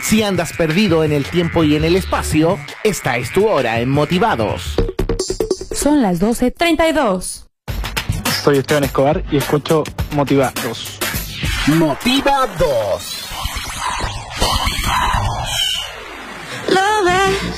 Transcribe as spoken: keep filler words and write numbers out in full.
Si andas perdido en el tiempo y en el espacio, esta es tu hora en Motivados. Son las doce treinta y dos. Soy Esteban Escobar y escucho Motivados. Motivados.